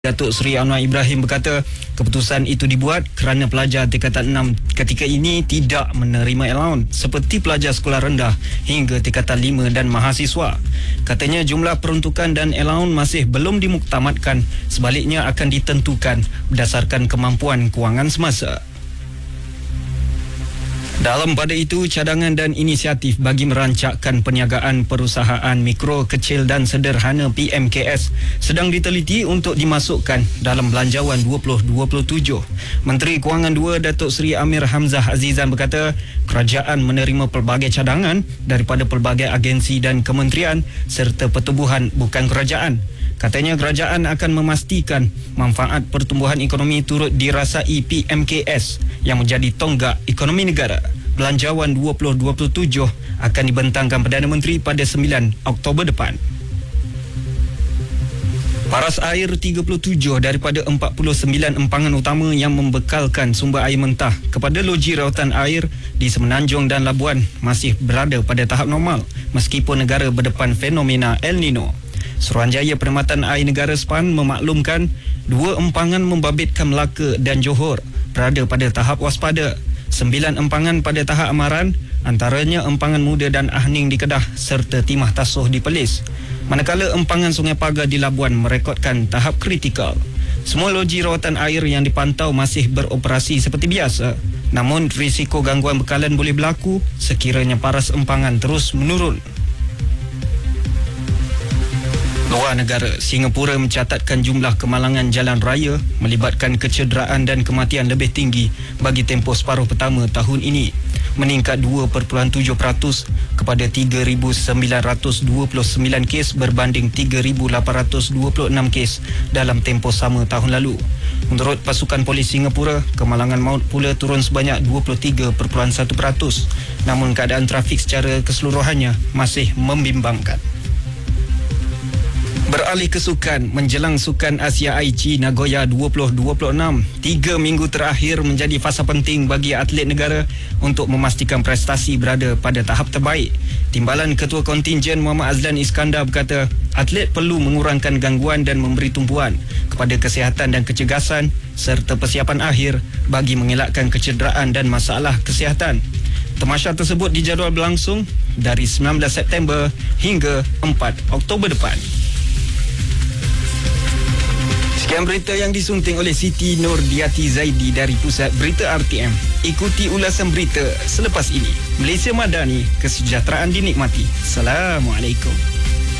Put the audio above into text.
Datuk Seri Anwar Ibrahim berkata keputusan itu dibuat kerana pelajar tingkatan 6 ketika ini tidak menerima allowance seperti pelajar sekolah rendah hingga tingkatan 5 dan mahasiswa. Katanya jumlah peruntukan dan allowance masih belum dimuktamadkan, sebaliknya akan ditentukan berdasarkan kemampuan kewangan semasa. Dalam pada itu, cadangan dan inisiatif bagi merancakkan perniagaan perusahaan mikro, kecil dan sederhana PMKS sedang diteliti untuk dimasukkan dalam Belanjawan 2027. Menteri Kewangan 2 Datuk Seri Amir Hamzah Azizan berkata kerajaan menerima pelbagai cadangan daripada pelbagai agensi dan kementerian serta pertubuhan bukan kerajaan. Katanya kerajaan akan memastikan manfaat pertumbuhan ekonomi turut dirasai PMKS yang menjadi tonggak ekonomi negara. Belanjawan 2027 akan dibentangkan Perdana Menteri pada 9 Oktober depan. Paras air 37 daripada 49 empangan utama yang membekalkan sumber air mentah kepada loji rawatan air di Semenanjung dan Labuan masih berada pada tahap normal meskipun negara berdepan fenomena El Nino. Suruhanjaya Perkhidmatan Air Negara SPAN memaklumkan 2 empangan membabitkan Melaka dan Johor berada pada tahap waspada. 9 empangan pada tahap amaran, antaranya empangan Muda dan Ahning di Kedah serta Timah Tasuh di Perlis. Manakala empangan Sungai Pagar di Labuan merekodkan tahap kritikal. Semua loji rawatan air yang dipantau masih beroperasi seperti biasa. Namun risiko gangguan bekalan boleh berlaku sekiranya paras empangan terus menurun. Luar negara, Singapura mencatatkan jumlah kemalangan jalan raya melibatkan kecederaan dan kematian lebih tinggi bagi tempoh separuh pertama tahun ini, meningkat 2.7% kepada 3,929 kes berbanding 3,826 kes dalam tempoh sama tahun lalu. Menurut pasukan polis Singapura, kemalangan maut pula turun sebanyak 23.1%, namun keadaan trafik secara keseluruhannya masih membimbangkan. Beralih ke sukan, menjelang Sukan Asia Aichi Nagoya 2026, 3 minggu terakhir menjadi fasa penting bagi atlet negara untuk memastikan prestasi berada pada tahap terbaik. Timbalan Ketua Kontingen Muhammad Azlan Iskandar berkata, atlet perlu mengurangkan gangguan dan memberi tumpuan kepada kesihatan dan kecergasan serta persiapan akhir bagi mengelakkan kecederaan dan masalah kesihatan. Tamasya tersebut dijadual berlangsung dari 19 September hingga 4 Oktober depan. Sekian berita yang disunting oleh Siti Nurdiati Zaidi dari Pusat Berita RTM. Ikuti ulasan berita selepas ini. Malaysia Madani, kesejahteraan dinikmati. Assalamualaikum.